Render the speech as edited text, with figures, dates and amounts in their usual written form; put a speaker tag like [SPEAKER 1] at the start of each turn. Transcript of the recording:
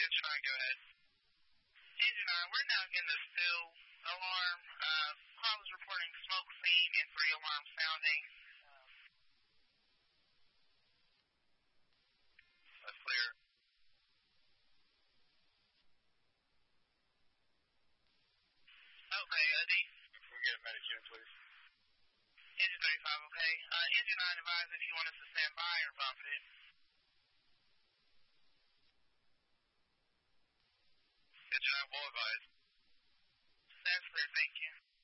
[SPEAKER 1] Engine 9, go ahead. Engine 9, we're now getting the still alarm. Pilot is reporting smoke seen and 3 alarm sounding. That's clear. Okay, D. Can we get a medic unit, please? Engine 35, okay. Engine 9, advise if you want us to stand by or bump it. Engine 9, will advise. That's clear, thank you.